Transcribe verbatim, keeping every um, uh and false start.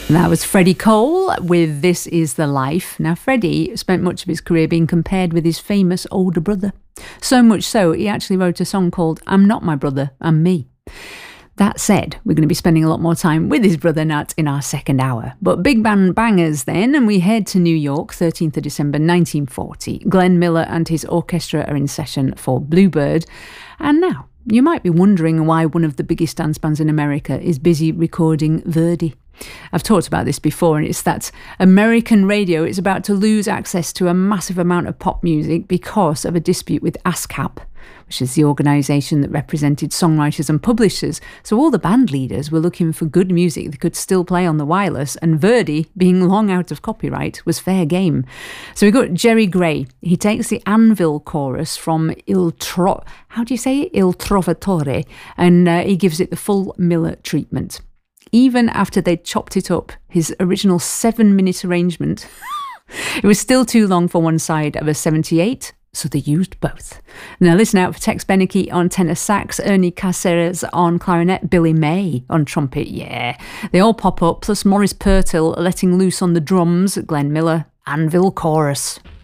That was Freddie Cole with This Is the Life. Now, Freddie spent much of his career being compared with his famous older brother. So much so, he actually wrote a song called I'm Not My Brother, I'm Me. That said, we're going to be spending a lot more time with his brother Nat in our second hour. But big band bangers then, and we head to New York, thirteenth of December nineteen forty. Glenn Miller and his orchestra are in session for Bluebird. And now, you might be wondering why one of the biggest dance bands in America is busy recording Verdi. I've talked about this before, and it's that American radio is about to lose access to a massive amount of pop music because of a dispute with ASCAP, which is the organisation that represented songwriters and publishers. So all the band leaders were looking for good music they could still play on the wireless, and Verdi, being long out of copyright, was fair game. So we got Jerry Gray. He takes the Anvil chorus from Il Tro... How do you say it? Il Trovatore, and uh, he gives it the full Miller treatment. Even after they'd chopped it up, his original seven-minute arrangement, it was still too long for one side of a seventy-eight, so they used both. Now listen out for Tex Beneke on tenor sax, Ernie Caceres on clarinet, Billy May on trumpet, yeah. They all pop up, plus Maurice Purtill letting loose on the drums, Glenn Miller, Anvil chorus.